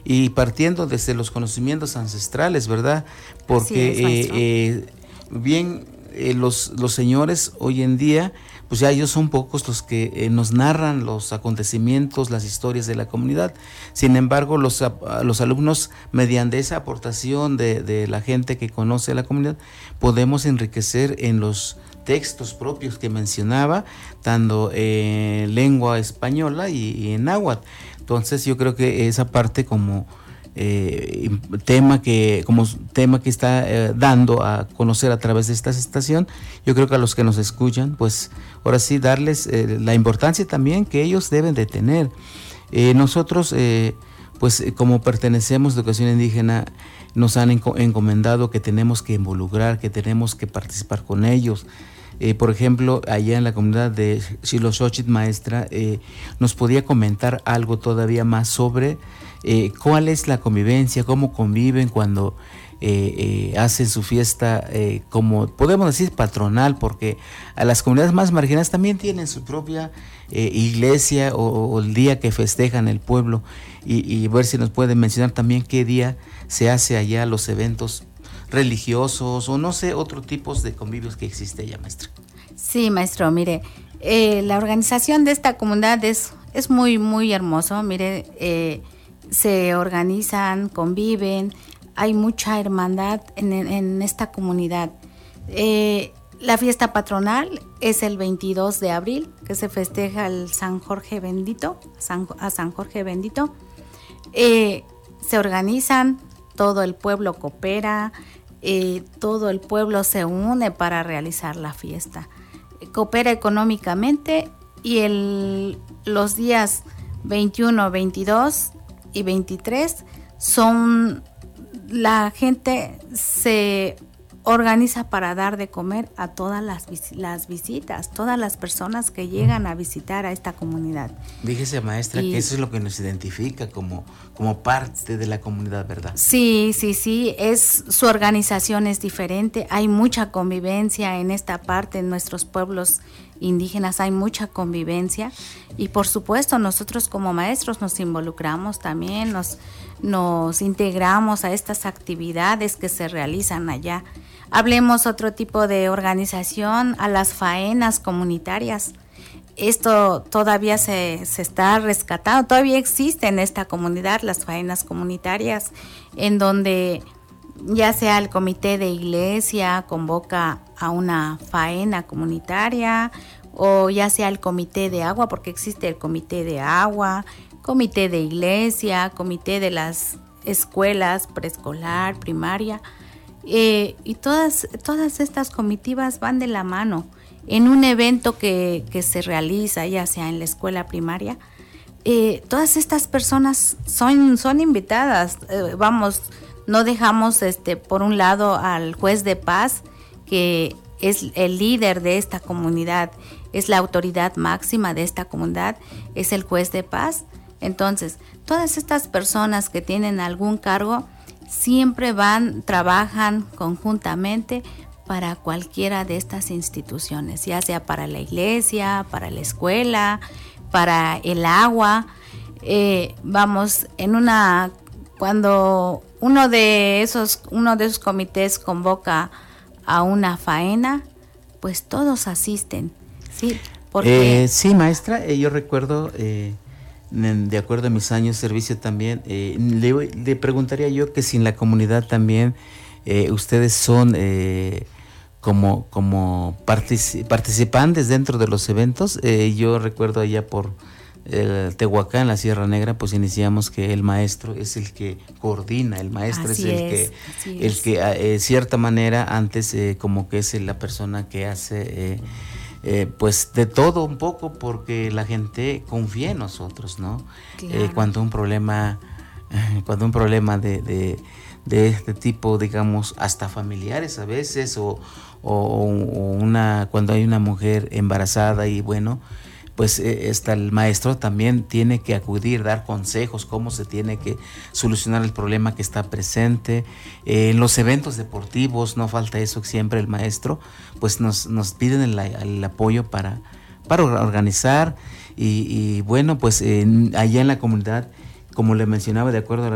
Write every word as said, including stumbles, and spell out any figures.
y partiendo desde los conocimientos ancestrales, ¿verdad? Porque es, eh, eh, bien eh, los, los señores hoy en día, pues ya ellos son pocos los que eh, nos narran los acontecimientos, las historias de la comunidad. Sin embargo, los, los alumnos, mediante esa aportación de, de la gente que conoce a la comunidad, podemos enriquecer en los textos propios que mencionaba, tanto en lengua española y, y en náhuatl. Entonces yo creo que esa parte como eh, tema que como tema que está eh, dando a conocer a través de esta estación, yo creo que a los que nos escuchan, pues ahora sí darles eh, la importancia también que ellos deben de tener. Eh, nosotros, eh, pues como pertenecemos a Educación Indígena, nos han enco- encomendado que tenemos que involucrar, que tenemos que participar con ellos. Eh, por ejemplo, allá en la comunidad de Xiloxochitl, maestra, eh, nos podía comentar algo todavía más sobre eh, cuál es la convivencia, cómo conviven cuando eh, eh, hacen su fiesta, eh, como podemos decir patronal, porque a las comunidades más marginadas también tienen su propia eh, iglesia o, o el día que festejan el pueblo, y, y ver si nos pueden mencionar también qué día se hace allá los eventos religiosos o no sé, otros tipos de convivios que existe allá, maestra. Sí, maestro, mire, eh, la organización de esta comunidad es, es muy, muy hermoso. Mire, eh, se organizan, conviven, hay mucha hermandad en, en esta comunidad. Eh, la fiesta patronal es el veintidós de abril, que se festeja el San Jorge Bendito, San, a San Jorge Bendito. Eh, se organizan, todo el pueblo coopera, eh, todo el pueblo se une para realizar la fiesta. Coopera económicamente y el, los días veintiuno, veintidós y veintitrés son, la gente se organiza para dar de comer a todas las, las visitas, todas las personas que llegan a visitar a esta comunidad. Fíjese, maestra, y que eso es lo que nos identifica como, como parte de la comunidad, ¿verdad? Sí, sí, sí, es, su organización es diferente, hay mucha convivencia en esta parte, en nuestros pueblos indígenas hay mucha convivencia, y por supuesto nosotros como maestros nos involucramos también, nos, nos integramos a estas actividades que se realizan allá. Hablemos otro tipo de organización, a las faenas comunitarias. Esto todavía se, se está rescatando, todavía existe en esta comunidad las faenas comunitarias, en donde ya sea el comité de iglesia convoca a una faena comunitaria, o ya sea el comité de agua, porque existe el comité de agua, comité de iglesia, comité de las escuelas preescolar, primaria, eh, y todas, todas estas comitivas van de la mano. En un evento que, que se realiza, ya sea en la escuela primaria, eh, todas estas personas son, son invitadas. Eh, vamos, no dejamos este, por un lado al juez de paz, que es el líder de esta comunidad, es la autoridad máxima de esta comunidad, es el juez de paz. Entonces, todas estas personas que tienen algún cargo siempre van, trabajan conjuntamente para cualquiera de estas instituciones, ya sea para la iglesia, para la escuela, para el agua. Eh, vamos, en una, cuando uno de esos, uno de esos comités convoca a una faena, pues todos asisten, ¿sí? Porque eh, sí, maestra, eh, yo recuerdo, eh, de acuerdo a mis años de servicio también, eh, le, le preguntaría yo que si en la comunidad también eh, ustedes son eh, como, como partic- participantes dentro de los eventos. Eh, yo recuerdo allá por el Tehuacán, en la Sierra Negra, pues iniciamos que el maestro es el que coordina, el maestro así es el es, que, así el es. que de eh, cierta manera antes eh, como que es la persona que hace eh, eh, pues de todo un poco, porque la gente confía en nosotros, ¿no? Claro. Eh, cuando un problema, cuando un problema de, de, de este tipo, digamos, hasta familiares a veces, o, o, o una, cuando hay una mujer embarazada y bueno, pues eh, está el maestro también tiene que acudir, dar consejos, cómo se tiene que solucionar el problema que está presente. Eh, en los eventos deportivos no falta eso, siempre el maestro pues nos, nos piden el, el apoyo para, para organizar y, y bueno, pues eh, allá en la comunidad, como le mencionaba, de acuerdo a la